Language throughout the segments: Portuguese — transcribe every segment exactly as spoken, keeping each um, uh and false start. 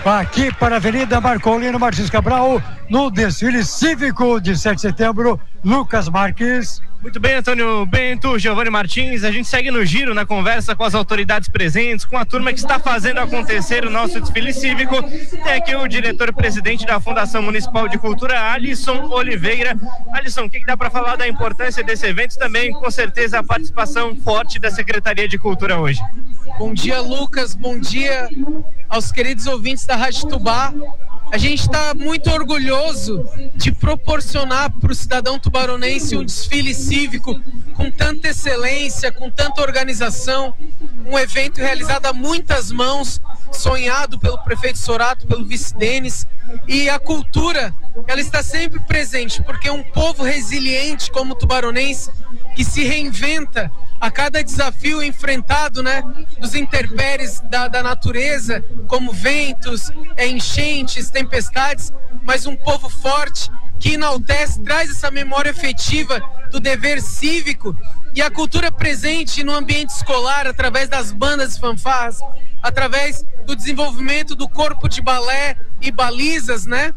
aqui para a Avenida Marcolino Martins Cabral, no desfile cívico de sete de setembro, Lucas Marques. Muito bem, Antônio Bento, Giovanni Martins, a gente segue no giro, na conversa com as autoridades presentes, com a turma que está fazendo acontecer o nosso desfile cívico. Tem aqui o diretor-presidente da Fundação Municipal de Cultura, Alisson Oliveira. Alisson, o que, que dá para falar da importância desse evento? Também, com certeza, a participação forte da Secretaria de Cultura hoje. Bom dia, Lucas, bom dia aos queridos ouvintes da Rádio Tubá. A gente está muito orgulhoso de proporcionar para o cidadão tubaronense um desfile cívico com tanta excelência, com tanta organização, um evento realizado a muitas mãos, sonhado pelo prefeito Sorato, pelo vice Denis, e a cultura, ela está sempre presente, porque é um povo resiliente como o tubaronense, que se reinventa a cada desafio enfrentado, né, dos intempéries da, da natureza, como ventos, enchentes, tempestades, mas um povo forte que enaltece, traz essa memória efetiva do dever cívico e a cultura presente no ambiente escolar, através das bandas e fanfarras, através do desenvolvimento do corpo de balé e balizas, né?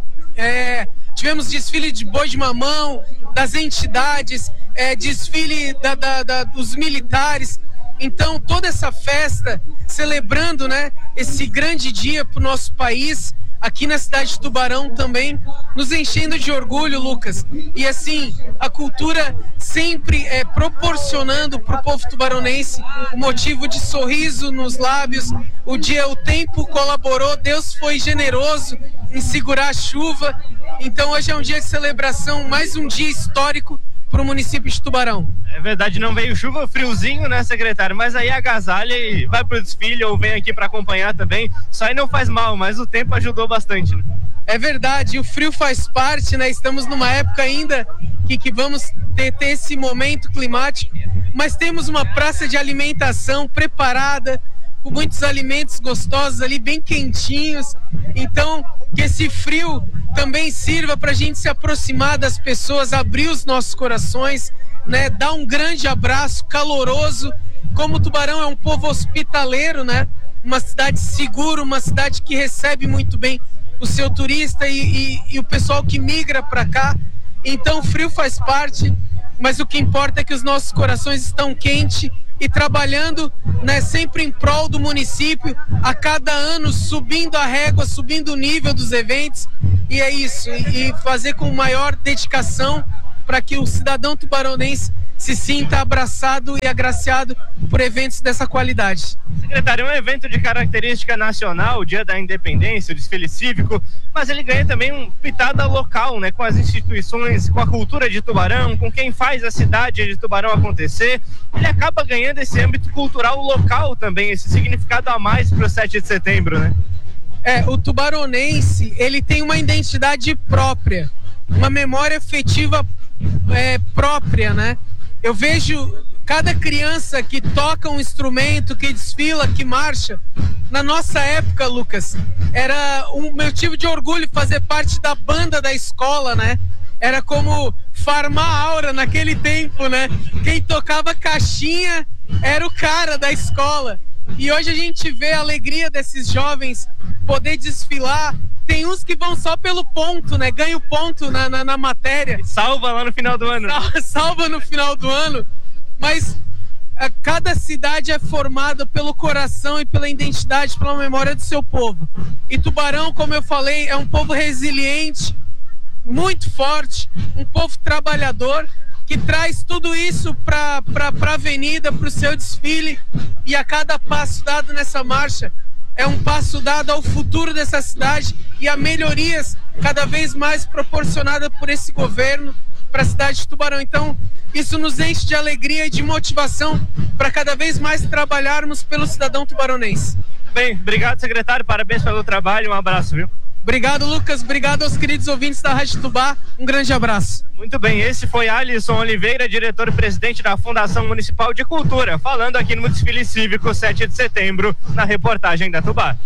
É, tivemos desfile de boi de mamão, das entidades, é, desfile da, da, da, dos militares. Então, toda essa festa, celebrando, né, esse grande dia para o nosso país, aqui na cidade de Tubarão também, nos enchendo de orgulho, Lucas. E assim, a cultura sempre é, proporcionando para o povo tubaronense o motivo de sorriso nos lábios. O dia, o tempo colaborou, Deus foi generoso em segurar a chuva. Então hoje é um dia de celebração, mais um dia histórico para o município de Tubarão. É verdade, não veio chuva, friozinho, né, secretário? Mas aí agasalha e vai pro desfile ou vem aqui para acompanhar também. Isso aí não faz mal, mas o tempo ajudou bastante, né? É verdade, o frio faz parte, né? Estamos numa época ainda que, que vamos ter, ter esse momento climático, mas temos uma praça de alimentação preparada, com muitos alimentos gostosos ali, bem quentinhos. Então, que esse frio também sirva para a gente se aproximar das pessoas, abrir os nossos corações, né? Dar um grande abraço caloroso. Como Tubarão é um povo hospitaleiro, né? Uma cidade segura, uma cidade que recebe muito bem o seu turista e, e, e o pessoal que migra para cá. Então o frio faz parte, mas o que importa é que os nossos corações estão quentes e trabalhando, né, sempre em prol do município, a cada ano subindo a régua, subindo o nível dos eventos, e é isso, e, e fazer com maior dedicação para que o cidadão tubaronense se sinta abraçado e agraciado por eventos dessa qualidade. Secretário, é um evento de característica nacional, o Dia da Independência, o desfile cívico, mas ele ganha também um pitada local, né, com as instituições, com a cultura de Tubarão, com quem faz a cidade de Tubarão acontecer. Ele acaba ganhando esse âmbito cultural local também, esse significado a mais para o sete de setembro, né? É, o tubaronense, ele tem uma identidade própria, uma memória afetiva é, própria, né? Eu vejo cada criança que toca um instrumento, que desfila, que marcha. Na nossa época, Lucas, era um motivo de orgulho fazer parte da banda da escola, né? Era como farmar aura naquele tempo, né? Quem tocava caixinha era o cara da escola. E hoje a gente vê a alegria desses jovens poder desfilar. Tem uns que vão só pelo ponto, né? Ganha o ponto na, na, na matéria. Salva lá no final do ano. Salva, salva no final do ano. Mas a, cada cidade é formada pelo coração e pela identidade, pela memória do seu povo. E Tubarão, como eu falei, é um povo resiliente, muito forte, um povo trabalhador, que traz tudo isso para a avenida, para o seu desfile. E a cada passo dado nessa marcha, é um passo dado ao futuro dessa cidade e a melhorias cada vez mais proporcionadas por esse governo para a cidade de Tubarão. Então, isso nos enche de alegria e de motivação para cada vez mais trabalharmos pelo cidadão tubaronense. Bem, obrigado, secretário, parabéns pelo trabalho, um abraço, viu? Obrigado, Lucas, obrigado aos queridos ouvintes da Rádio Tubá, um grande abraço. Muito bem, esse foi Alisson Oliveira, diretor-presidente da Fundação Municipal de Cultura, falando aqui no desfile cívico sete de setembro, na reportagem da Tubá.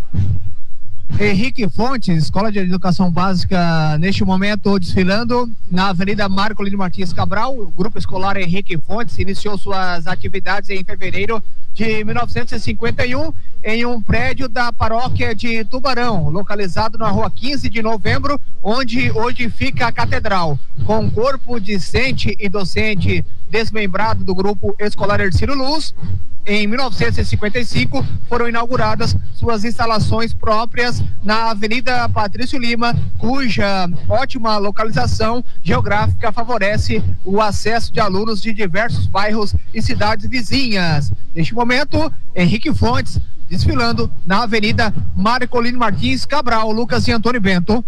Henrique Fontes, Escola de Educação Básica, neste momento desfilando na Avenida Marcolino Martins Cabral. O Grupo Escolar Henrique Fontes iniciou suas atividades em fevereiro de mil novecentos e cinquenta e um em um prédio da paróquia de Tubarão, localizado na rua quinze de novembro, onde hoje fica a catedral, com corpo discente e docente desmembrado do grupo escolar Ercílio Luz. Em mil novecentos e cinquenta e cinco foram inauguradas suas instalações próprias na Avenida Patrício Lima, cuja ótima localização geográfica favorece o acesso de alunos de diversos bairros e cidades vizinhas. Neste momento, Henrique Fontes desfilando na Avenida Marcolino Martins Cabral. Lucas e Antônio Bento.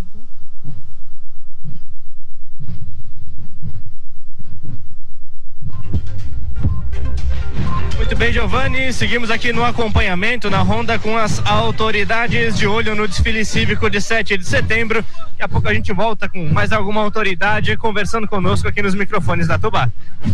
Muito bem, Giovanni, seguimos aqui no acompanhamento, na ronda com as autoridades, de olho no desfile cívico de sete de setembro. Daqui a pouco a gente volta com mais alguma autoridade conversando conosco aqui nos microfones da Tubá.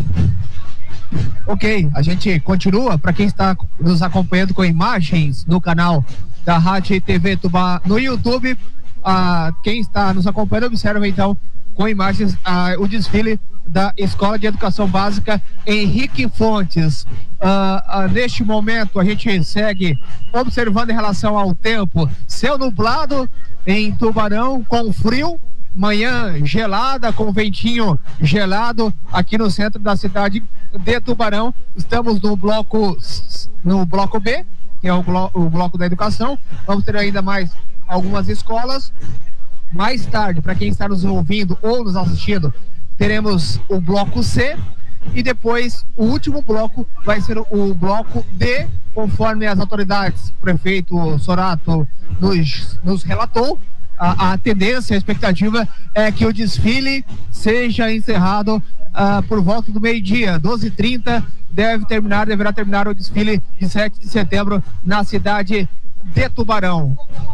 Ok, a gente continua. Para quem está nos acompanhando com imagens no canal da Rádio e T V Tubá no YouTube, ah, quem está nos acompanhando observa então com imagens ah, o desfile da Escola de Educação Básica Henrique Fontes. Ah, ah, neste momento a gente segue observando em relação ao tempo: céu nublado em Tubarão com frio, manhã gelada com ventinho gelado aqui no centro da cidade de Tubarão. Estamos no bloco no bloco B, que é o, blo, o bloco da educação. Vamos ter ainda mais algumas escolas. Mais tarde, para quem está nos ouvindo ou nos assistindo, teremos o bloco C, e depois o último bloco vai ser o bloco D, conforme as autoridades, o prefeito Sorato nos, nos relatou. A, a tendência, a expectativa é que o desfile seja encerrado uh, por volta do meio-dia, doze e trinta, deve terminar, deverá terminar o desfile de sete de setembro na cidade de Tubarão.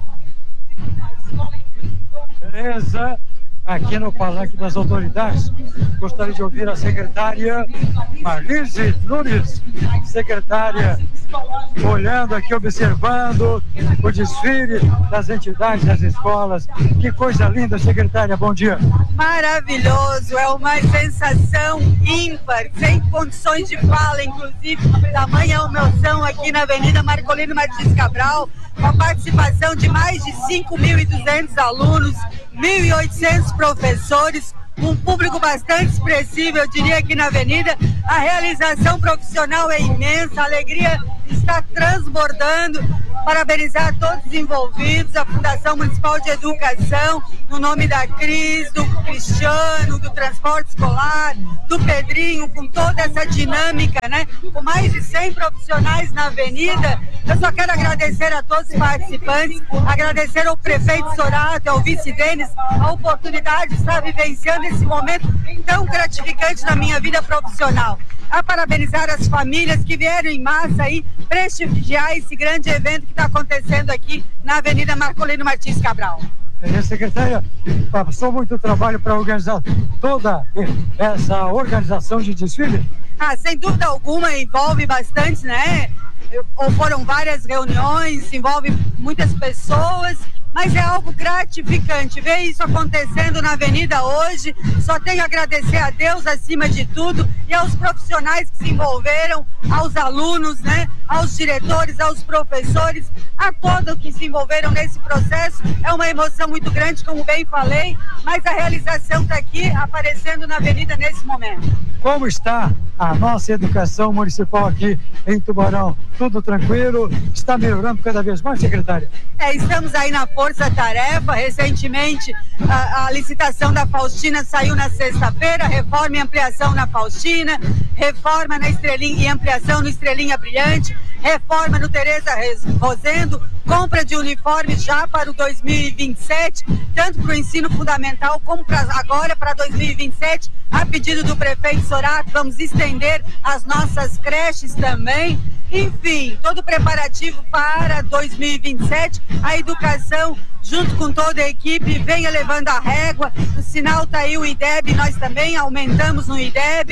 Beleza, aqui no Palanque das Autoridades, gostaria de ouvir a secretária Marlise Nunes, secretária, olhando aqui, observando o desfile das entidades, das escolas. Que coisa linda, secretária, bom dia. Maravilhoso, é uma sensação ímpar, sem condições de fala, inclusive, tamanha emoção aqui na Avenida Marcolino Martins Cabral, com a participação de mais de cinco mil e duzentos alunos, mil e oitocentos professores, um público bastante expressivo, eu diria, aqui na Avenida. A realização profissional é imensa, a alegria está transbordando. Parabenizar todos os envolvidos, a Fundação Municipal de Educação, no nome da Cris, do Cristiano, do transporte escolar, do Pedrinho, com toda essa dinâmica, né? Com mais de cem profissionais na avenida. Eu só quero agradecer a todos os participantes, agradecer ao prefeito Sorato, ao vice Denis, a oportunidade de estar vivenciando esse momento tão gratificante na minha vida profissional. A parabenizar as famílias que vieram em massa aí prestigiar esse grande evento que está acontecendo aqui na Avenida Marcolino Martins Cabral. É, secretária, passou muito trabalho para organizar toda essa organização de desfile? Ah, sem dúvida alguma, envolve bastante, né? Ou foram várias reuniões, envolve muitas pessoas, mas é algo gratificante ver isso acontecendo na avenida hoje. Só tenho a agradecer a Deus acima de tudo e aos profissionais que se envolveram, aos alunos, né, aos diretores, aos professores, a todos que se envolveram nesse processo. É uma emoção muito grande, como bem falei, mas a realização está aqui aparecendo na avenida nesse momento. Como está a nossa educação municipal aqui em Tubarão? Tudo tranquilo? Está melhorando cada vez mais, secretária? É, estamos aí na força-tarefa. Recentemente, a, a licitação da Faustina saiu na sexta-feira, reforma e ampliação na Faustina, reforma na Estrelinha e ampliação no Estrelinha Brilhante, reforma no Tereza Rosendo, compra de uniformes já para o dois mil e vinte e sete, tanto para o ensino fundamental como pra, agora para dois mil e vinte e sete, a pedido do prefeito Sorato, vamos estender as nossas creches também. Enfim, todo o preparativo para dois mil e vinte e sete, a educação, junto com toda a equipe, venha levando a régua. O sinal está aí, o I D E B, nós também aumentamos no I D E B.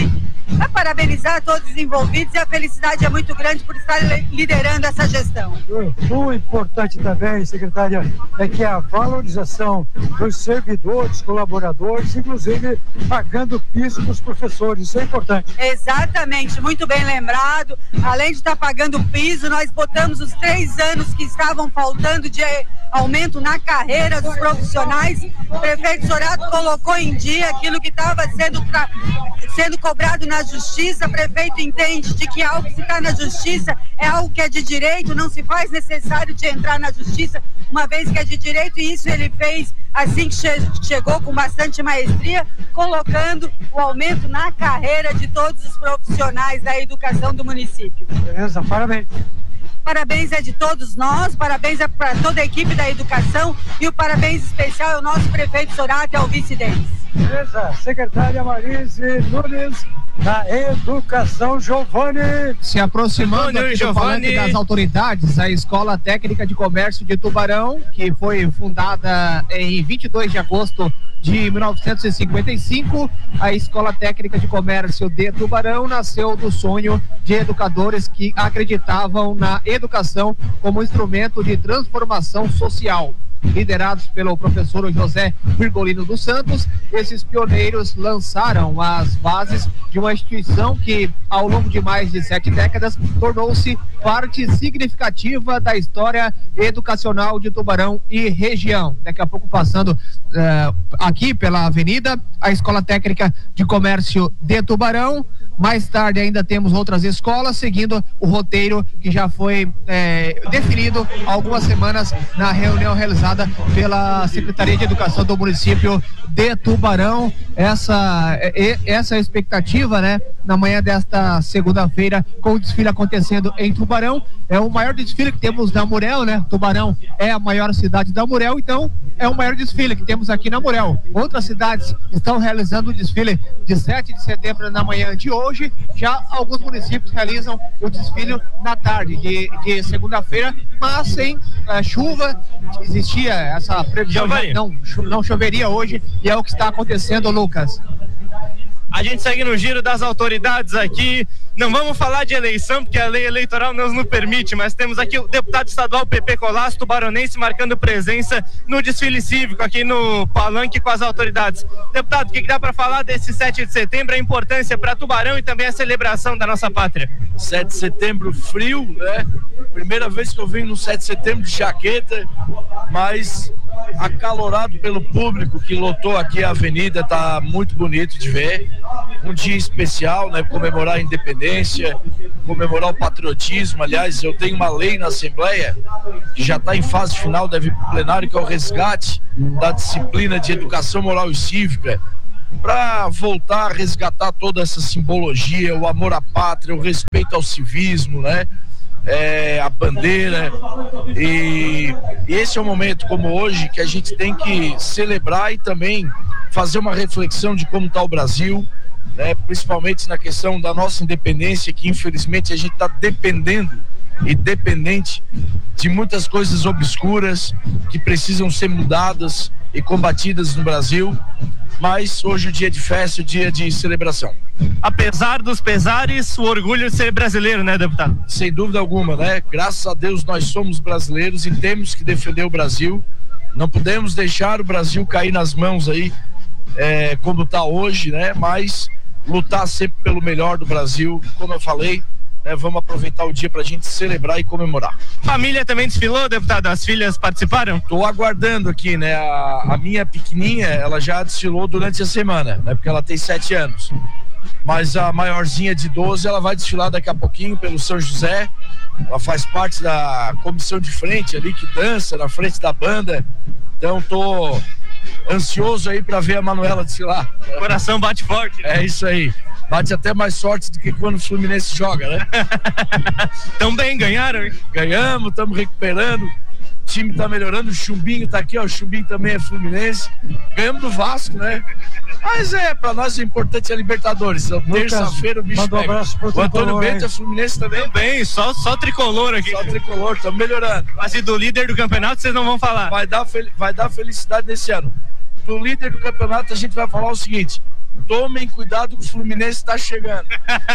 É parabenizar todos os envolvidos e a felicidade é muito grande por estar liderando essa gestão. O importante também, secretária, é que a valorização dos servidores, colaboradores, inclusive pagando piso para os professores, isso é importante. Exatamente, muito bem lembrado. Além de estar pagando piso, nós botamos os três anos que estavam faltando de aumento na carreira dos profissionais. O prefeito Sorato colocou em dia aquilo que estava sendo, tra... sendo cobrado na justiça. O prefeito entende de que algo que está na justiça é algo que é de direito, não se faz necessário de entrar na justiça, uma vez que é de direito, e isso ele fez assim que che... chegou com bastante maestria, colocando o aumento na carreira de todos os profissionais da educação do município. Beleza, parabéns. Parabéns é de todos nós, parabéns é para toda a equipe da educação e o parabéns especial é o nosso prefeito Sorato e ao vice deles. Beleza, secretária Marise Nunes, da Educação, Giovanni. Se aproximando aqui do palanque das autoridades, a Escola Técnica de Comércio de Tubarão, que foi fundada em vinte e dois de agosto de mil novecentos e cinquenta e cinco, a Escola Técnica de Comércio de Tubarão nasceu do sonho de educadores que acreditavam na educação como instrumento de transformação social. Liderados pelo professor José Virgolino dos Santos, esses pioneiros lançaram as bases de uma instituição que, ao longo de mais de sete décadas, tornou-se parte significativa da história educacional de Tubarão e região. Daqui a pouco, passando uh, aqui pela avenida, a Escola Técnica de Comércio de Tubarão. Mais tarde ainda temos outras escolas, seguindo o roteiro que já foi é, definido há algumas semanas na reunião realizada pela Secretaria de Educação do município de Tubarão. Essa, essa é a expectativa, né? Na manhã desta segunda-feira, com o desfile acontecendo em Tubarão. É o maior desfile que temos na Murel, né? Tubarão é a maior cidade da Murel, então é o maior desfile que temos aqui na Murel. Outras cidades estão realizando o desfile de sete de setembro na manhã de hoje. Já alguns municípios realizam o desfile na tarde de, de segunda-feira, mas sem uh, chuva. Existia essa previsão, não, não choveria hoje, e é o que está acontecendo, Lucas. A gente segue no giro das autoridades aqui. Não vamos falar de eleição, porque a lei eleitoral não nos permite, mas temos aqui o deputado estadual P P Colasso, tubaronense, marcando presença no desfile cívico aqui no palanque com as autoridades. Deputado, o que, que dá para falar desse sete de setembro, a importância para Tubarão e também a celebração da nossa pátria? sete de setembro frio, né? Primeira vez que eu venho no sete de setembro de jaqueta, mas acalorado pelo público que lotou aqui a avenida, tá muito bonito de ver. Um dia especial, né? Comemorar a independência, comemorar o patriotismo. Aliás, eu tenho uma lei na Assembleia que já está em fase final, deve ir para o plenário, que é o resgate da disciplina de educação moral e cívica, para voltar a resgatar toda essa simbologia, o amor à pátria, o respeito ao civismo, né? É, a bandeira, e, e esse é um momento como hoje que a gente tem que celebrar e também fazer uma reflexão de como está o Brasil, né? Principalmente na questão da nossa independência, que infelizmente a gente está dependendo e dependente de muitas coisas obscuras que precisam ser mudadas e combatidas no Brasil. Mas hoje o dia de festa, o dia de celebração. Apesar dos pesares, o orgulho de ser brasileiro, né, deputado? Sem dúvida alguma, né? Graças a Deus nós somos brasileiros e temos que defender o Brasil. Não podemos deixar o Brasil cair nas mãos aí, é, como está hoje, né? Mas lutar sempre pelo melhor do Brasil, como eu falei. Né, vamos aproveitar o dia para a gente celebrar e comemorar. Família também desfilou, deputado? As filhas participaram? Estou aguardando aqui, né? A, a minha pequenininha, ela já desfilou durante a semana, né? Porque ela tem sete anos. Mas a maiorzinha de doze, ela vai desfilar daqui a pouquinho pelo São José. Ela faz parte da comissão de frente ali, que dança na frente da banda. Então tô ansioso aí para ver a Manuela desfilar. O coração bate forte. Né? É isso aí. Bate até mais sorte do que quando o Fluminense joga, né? Tão bem, ganharam, hein? Ganhamos, estamos recuperando. O time tá melhorando, o Chumbinho tá aqui, ó. O Chumbinho também é Fluminense. Ganhamos do Vasco, né? Mas é, pra nós o importante é a Libertadores. Terça-feira o bicho pega. Um o Antônio Bento é Fluminense também. Também, só, só tricolor aqui. Só tricolor, estamos melhorando. Mas e do líder do campeonato vocês não vão falar? Vai dar, fel- vai dar felicidade nesse ano. Do líder do campeonato a gente vai falar o seguinte: tomem cuidado que o Fluminense está chegando.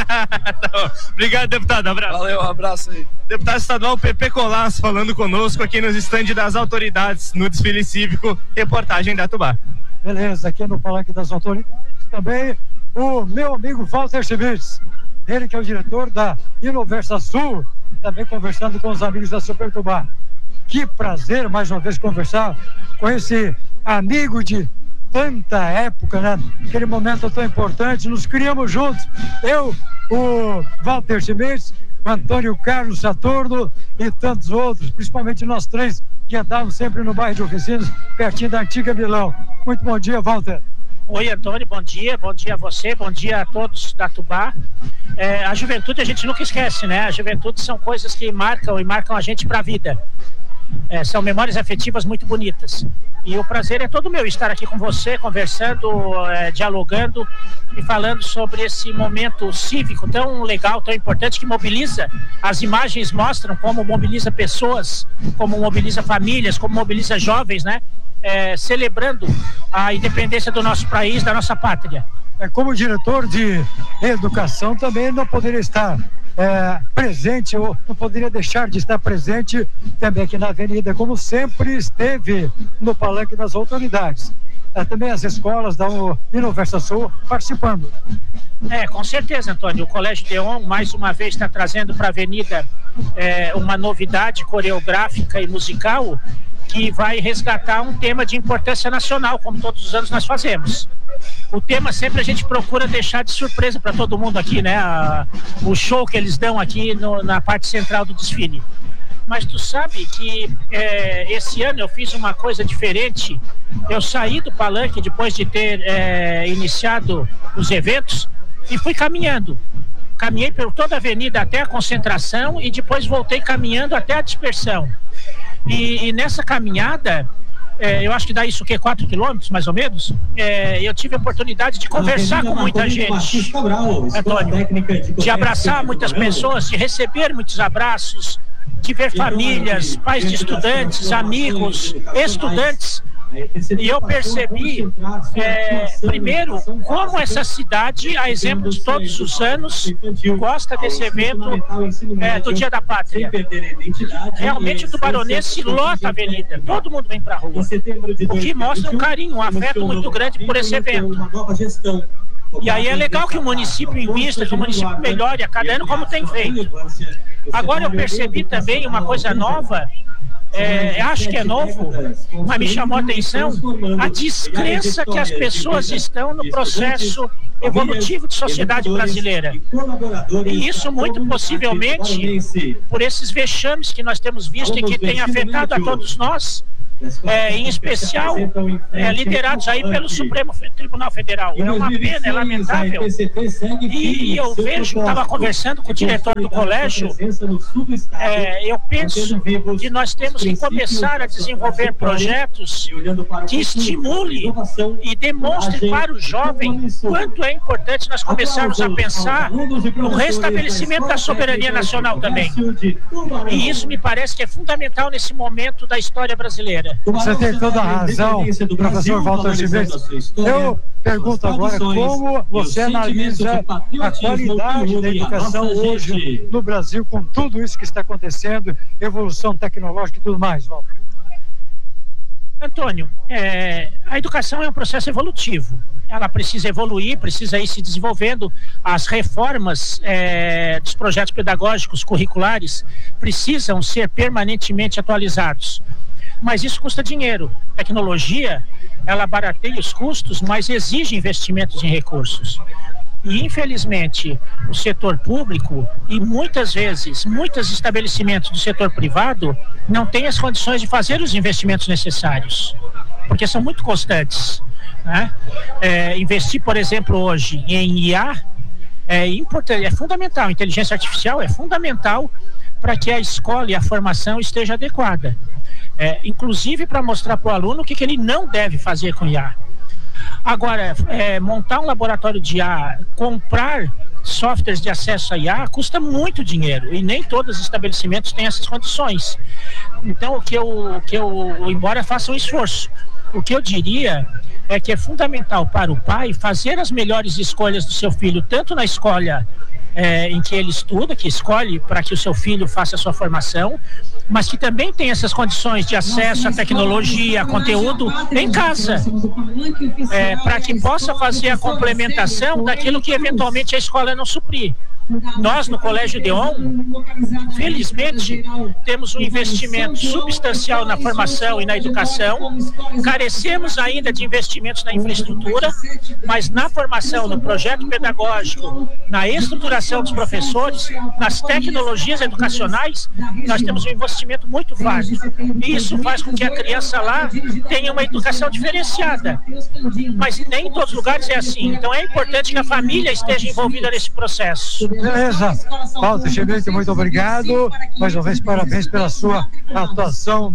Tá, obrigado, deputado. Abraço. Valeu, um abraço aí. Deputado estadual Pepe Colasso falando conosco aqui nos estandes das autoridades no desfile cívico, reportagem da Tubá. Beleza, aqui no Palanque das Autoridades também o meu amigo Walter Schmitz, ele que é o diretor da Inoversa Sul, também conversando com os amigos da Super Tubá. Que prazer mais uma vez conversar com esse amigo de tanta época, né? Aquele momento tão importante, nos criamos juntos, eu, o Walter Schmitz, o Antônio Carlos Saturno e tantos outros, principalmente nós três que andávamos sempre no bairro de Oficinas, pertinho da antiga Milão. Muito bom dia, Walter. Oi, Antônio, bom dia, bom dia a você, bom dia a todos da Tubá. É, a juventude a gente nunca esquece, né? A juventude são coisas que marcam e marcam a gente para a vida. É, são memórias afetivas muito bonitas. E o prazer é todo meu estar aqui com você, conversando, é, dialogando e falando sobre esse momento cívico tão legal, tão importante, que mobiliza. As imagens mostram como mobiliza pessoas, como mobiliza famílias, como mobiliza jovens, né? É, celebrando a independência do nosso país, da nossa pátria. É, como diretor de educação também não poderia estar é, presente, ou não poderia deixar de estar presente também aqui na avenida, como sempre esteve no Palanque das Autoridades. É, também as escolas da Inoversa Sul participando. É, com certeza, Antônio. O Colégio Deon mais uma vez está trazendo para a avenida é, uma novidade coreográfica e musical que vai resgatar um tema de importância nacional, como todos os anos nós fazemos. O tema sempre a gente procura deixar de surpresa para todo mundo aqui, né? A, o show que eles dão aqui no, na parte central do desfile. Mas tu sabe que é, esse ano eu fiz uma coisa diferente. Eu saí do palanque depois de ter é, iniciado os eventos e fui caminhando. Caminhei por toda a avenida até a concentração e depois voltei caminhando até a dispersão. E, e nessa caminhada, é, eu acho que dá isso o quê? quatro quilômetros, mais ou menos? É, eu tive a oportunidade de conversar com muita gente, Antônio, de abraçar muitas pessoas, de receber muitos abraços, de ver famílias, pais de estudantes, amigos, estudantes. E eu percebi, é, primeiro, como essa cidade, a exemplo de todos os anos, gosta desse evento é, do Dia da Pátria. Realmente o tubaronense lota a avenida, todo mundo vem para a rua, o que mostra um carinho, um afeto muito grande por esse evento. E aí é legal que o município invista, que o município melhore a cada ano, como tem feito. Agora eu percebi também uma coisa nova. É, acho que é novo, mas me chamou a atenção a descrença que as pessoas estão no processo evolutivo de sociedade brasileira. E isso muito possivelmente por esses vexames que nós temos visto e que tem afetado a todos nós, é, em especial é, liderados aí pelo Supremo Tribunal Federal. É uma pena, é lamentável. E, e eu vejo, estava conversando com o diretor do colégio, é, eu penso que nós temos que começar a desenvolver projetos que estimule e demonstre para o jovem quanto é importante nós começarmos a pensar no restabelecimento da soberania nacional também. E isso me parece que é fundamental nesse momento da história brasileira. Você tem toda a razão, professor Walter Schmitz. Eu pergunto agora como você analisa a qualidade da educação hoje no Brasil, com tudo isso que está acontecendo, evolução tecnológica e tudo mais, Walter. Antônio, é, a educação é um processo evolutivo. Ela precisa evoluir, precisa ir se desenvolvendo. As reformas é, dos projetos pedagógicos curriculares precisam ser permanentemente atualizados. Mas isso custa dinheiro. Tecnologia, ela barateia os custos, mas exige investimentos em recursos. E, infelizmente, o setor público e, muitas vezes, muitos estabelecimentos do setor privado não têm as condições de fazer os investimentos necessários, porque são muito constantes, né? É, investir, por exemplo, hoje em I A é, importante, é fundamental. Inteligência artificial é fundamental para que a escola e a formação esteja adequada. É, inclusive para mostrar para o aluno o que, que ele não deve fazer com I A. Agora, é, montar um laboratório de I A, comprar softwares de acesso a I A, custa muito dinheiro e nem todos os estabelecimentos têm essas condições. Então, o que eu, o que eu embora faça um esforço, o que eu diria é que é fundamental para o pai fazer as melhores escolhas do seu filho, tanto na escola é, em que ele estuda, que escolhe para que o seu filho faça a sua formação, mas que também tem essas condições de acesso à tecnologia, a conteúdo em casa, é, para que possa fazer a complementação daquilo que eventualmente a escola não suprir. Nós, no Colégio Deon, felizmente, temos um investimento substancial na formação e na educação. Carecemos ainda de investimentos na infraestrutura, mas na formação, no projeto pedagógico, na estruturação dos professores, nas tecnologias educacionais, nós temos um investimento muito válido. Isso faz com que a criança lá tenha uma educação diferenciada. Mas nem em todos os lugares é assim. Então é importante que a família esteja envolvida nesse processo. Beleza, Walter Schmidt, muito obrigado. Mais uma vez, parabéns pela sua atuação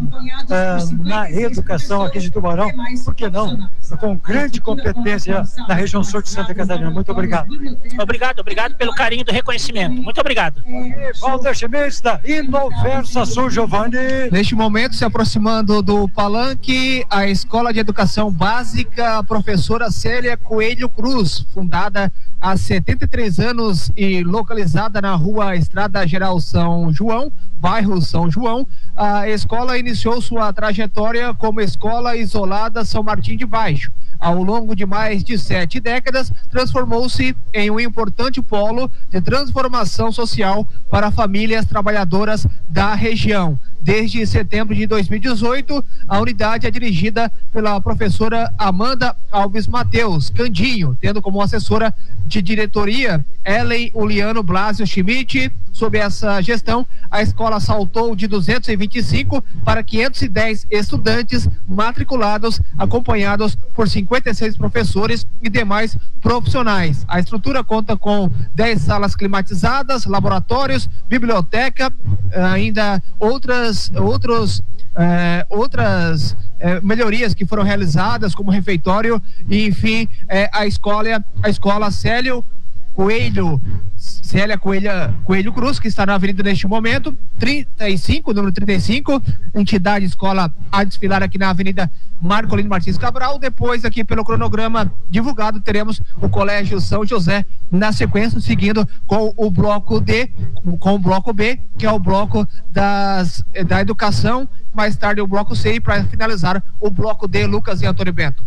uh, na educação aqui de Tubarão. Por que não? Com grande competência na região sul de Santa Catarina. Muito obrigado. Obrigado, obrigado pelo carinho do reconhecimento. Muito obrigado. Walter Schmidt, da Inoversa Sul, Giovanni. Neste momento, se aproximando do palanque, a Escola de Educação Básica, a professora Célia Coelho Cruz, fundada há setenta e três anos e localizada na rua Estrada Geral São João, bairro São João. A escola iniciou sua trajetória como escola isolada São Martim de Baixo. Ao longo de mais de sete décadas, transformou-se em um importante polo de transformação social para famílias trabalhadoras da região. Desde setembro de dois mil e dezoito, a unidade é dirigida pela professora Amanda Alves Mateus Candinho, tendo como assessora de diretoria Ellen Uliano Blasio Schmidt. Sob essa gestão, a escola saltou de duzentos e vinte e cinco para quinhentos e dez estudantes matriculados, acompanhados por cinquenta e seis professores e demais profissionais. A estrutura conta com dez salas climatizadas, laboratórios, biblioteca, ainda outras, outros, eh, outras eh, melhorias que foram realizadas, como refeitório, e enfim, eh, a escola, a escola Célio Coelho, Célia Coelho, Coelho Cruz, que está na avenida neste momento, trinta e cinco, número trinta e cinco, entidade escola a desfilar aqui na avenida Marcolino Martins Cabral. Depois, aqui pelo cronograma divulgado, teremos o Colégio São José na sequência, seguindo com o bloco D, com o bloco B, que é o bloco das, da educação, mais tarde o bloco C, e para finalizar o bloco D, Lucas e Antônio Bento.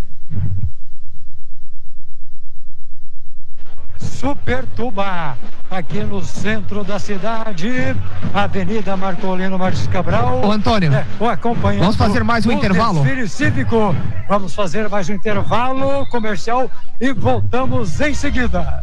Supertuba, aqui no centro da cidade, Avenida Marcolino Martins Cabral. Ô Antônio, é, acompanhando vamos fazer mais um intervalo? Desfile cívico. Vamos fazer mais um intervalo comercial e voltamos em seguida.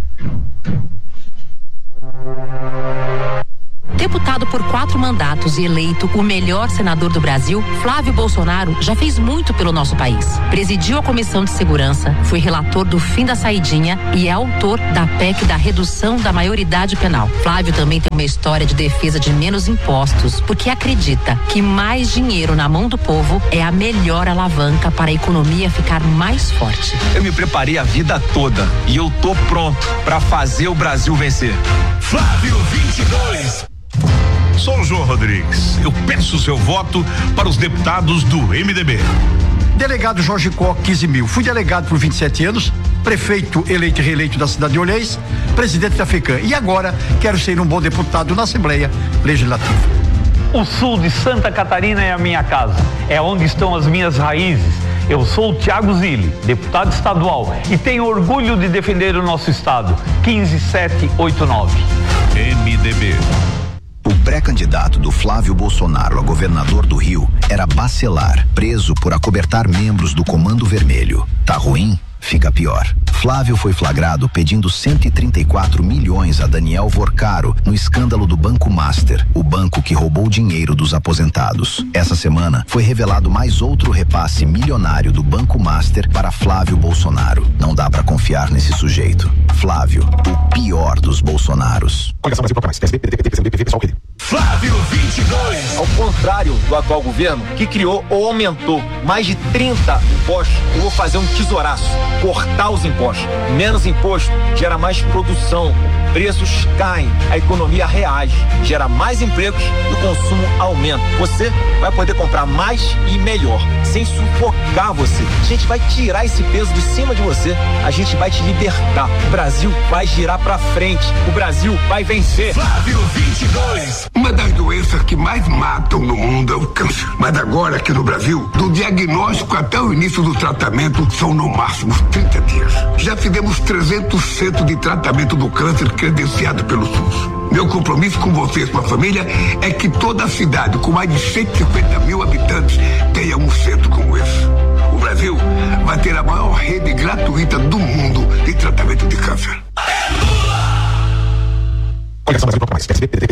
Deputado por quatro mandatos e eleito o melhor senador do Brasil, Flávio Bolsonaro já fez muito pelo nosso país. Presidiu a Comissão de Segurança, foi relator do fim da saidinha e é autor da P E C da redução da maioridade penal. Flávio também tem uma história de defesa de menos impostos, porque acredita que mais dinheiro na mão do povo é a melhor alavanca para a economia ficar mais forte. Eu me preparei a vida toda e eu tô pronto para fazer o Brasil vencer. Flávio vinte e dois. Sou o João Rodrigues. Eu peço o seu voto para os deputados do M D B. Delegado Jorge Koch, quinze mil. Fui delegado por vinte e sete anos, prefeito eleito e reeleito da cidade de Olhês, presidente da FECAM. E agora quero ser um bom deputado na Assembleia Legislativa. O sul de Santa Catarina é a minha casa. É onde estão as minhas raízes. Eu sou o Thiago Zilli, deputado estadual, e tenho orgulho de defender o nosso estado. quinze sete oito nove. M D B. O pré-candidato do Flávio Bolsonaro a governador do Rio era Bacelar, preso por acobertar membros do Comando Vermelho. Tá ruim? Fica pior. Flávio foi flagrado pedindo cento e trinta e quatro milhões a Daniel Vorcaro no escândalo do Banco Master, o banco que roubou dinheiro dos aposentados. Essa semana foi revelado mais outro repasse milionário do Banco Master para Flávio Bolsonaro. Não dá pra confiar nesse sujeito. Flávio, o pior dos Bolsonaros. Flávio vinte e dois. Ao contrário do atual governo, que criou ou aumentou mais de trinta impostos, eu vou fazer um tesouraço, cortar os impostos. Menos imposto gera mais produção, preços caem, a economia reage, gera mais empregos e o consumo aumenta. Você vai poder comprar mais e melhor, sem sufocar você. A gente vai tirar esse peso de cima de você, a gente vai te libertar. O Brasil vai girar pra frente, o Brasil vai vencer. Flávio vinte e dois. Uma das doenças que mais matam no mundo é o câncer. Mas agora aqui no Brasil, do diagnóstico até o início do tratamento são no máximo trinta dias. Já fizemos trezentos centros de tratamento do câncer credenciado pelo SUS. Meu compromisso com vocês, com a família, é que toda a cidade com mais de cento e cinquenta mil habitantes tenha um centro como esse. O Brasil vai ter a maior rede gratuita do mundo de tratamento de câncer. Coligação Brasil Procura Mais, P S B, P D T,